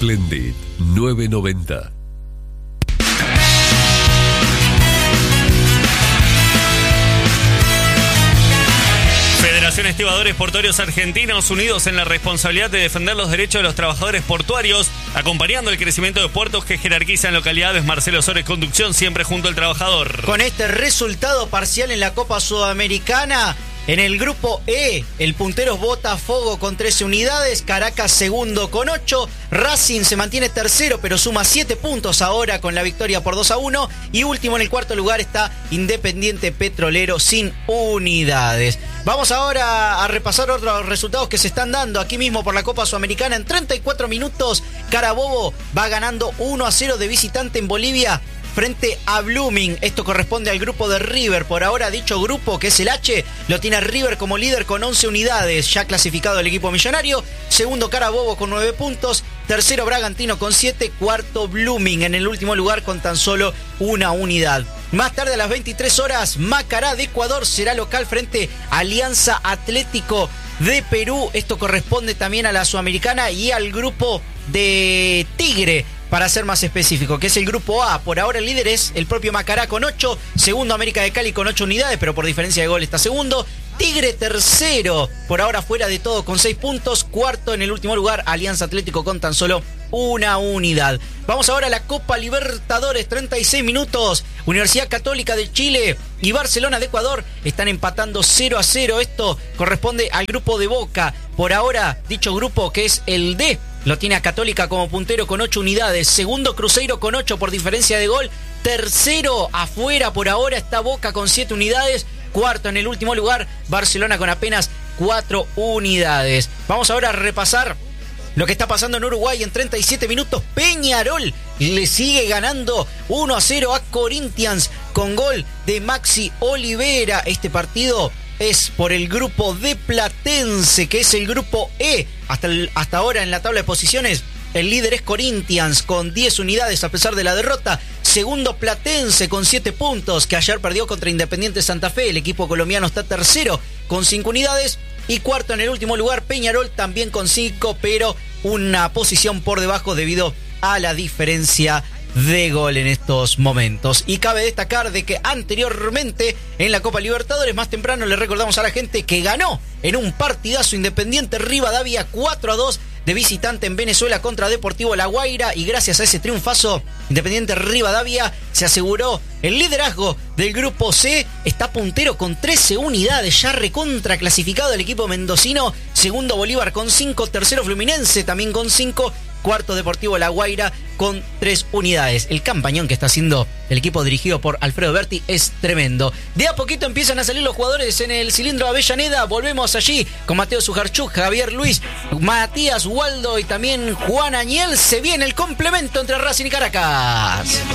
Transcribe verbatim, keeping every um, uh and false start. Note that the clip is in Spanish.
Splendid nueve noventa. Federación Estibadores Portuarios Argentinos, unidos en la responsabilidad de defender los derechos de los trabajadores portuarios, acompañando el crecimiento de puertos que jerarquizan localidades. Marcelo Sores, conducción, siempre junto al trabajador. Con este resultado parcial en la Copa Sudamericana, en el grupo E, el puntero es Botafogo con trece unidades, Caracas segundo con ocho, Racing se mantiene tercero pero suma siete puntos ahora con la victoria por dos a uno, y último en el cuarto lugar está Independiente Petrolero sin unidades. Vamos ahora a repasar otros resultados que se están dando aquí mismo por la Copa Sudamericana. En treinta y cuatro minutos, Carabobo va ganando uno a cero de visitante en Bolivia frente a Blooming. Esto corresponde al grupo de River. Por ahora, dicho grupo, que es el H, lo tiene River como líder con once unidades, ya clasificado el equipo millonario. Segundo, Carabobo con nueve puntos. Tercero, Bragantino con siete. Cuarto, Blooming en el último lugar con tan solo una unidad. Más tarde, a las veintitrés horas, Macará de Ecuador será local frente a Alianza Atlético de Perú. Esto corresponde también a la Sudamericana y al grupo de Tigre, para ser más específico, que es el grupo A. Por ahora el líder es el propio Macará con ocho, segundo América de Cali con ocho unidades, pero por diferencia de gol está segundo. Tigre tercero, por ahora fuera de todo con seis puntos. Cuarto en el último lugar, Alianza Atlético con tan solo una unidad. Vamos ahora a la Copa Libertadores, treinta y seis minutos. Universidad Católica de Chile y Barcelona de Ecuador están empatando cero a cero. Esto corresponde al grupo de Boca. Por ahora, dicho grupo, que es el D, lo tiene a Católica como puntero con ocho unidades. Segundo, Cruzeiro con ocho por diferencia de gol. Tercero, afuera por ahora está Boca con siete unidades. Cuarto en el último lugar, Barcelona con apenas cuatro unidades. Vamos ahora a repasar lo que está pasando en Uruguay. En treinta y siete minutos, Peñarol le sigue ganando uno a cero a Corinthians con gol de Maxi Olivera. Este partido es por el grupo de Platense, que es el grupo E. Hasta, el, hasta ahora en la tabla de posiciones, el líder es Corinthians con diez unidades a pesar de la derrota. Segundo, Platense con siete puntos, que ayer perdió contra Independiente Santa Fe. El equipo colombiano está tercero con cinco unidades. Y cuarto en el último lugar, Peñarol también con cinco, pero una posición por debajo debido a la diferencia de gol en estos momentos. Y cabe destacar de que anteriormente en la Copa Libertadores, más temprano, le recordamos a la gente que ganó en un partidazo Independiente Rivadavia cuatro a dos de visitante en Venezuela contra Deportivo La Guaira, y gracias a ese triunfazo, Independiente Rivadavia se aseguró el liderazgo del grupo C. Está puntero con trece unidades, ya recontra clasificado el equipo mendocino. Segundo, Bolívar con cinco. Tercero, Fluminense también con cinco. Cuarto, Deportivo La Guaira con tres unidades. El campañón que está haciendo el equipo dirigido por Alfredo Berti es tremendo. De a poquito empiezan a salir los jugadores en el cilindro Avellaneda. Volvemos allí con Mateo Sujarchuk, Javier Luis, Matías Waldo y también Juan Añel. Se viene el complemento entre Racing y Caracas.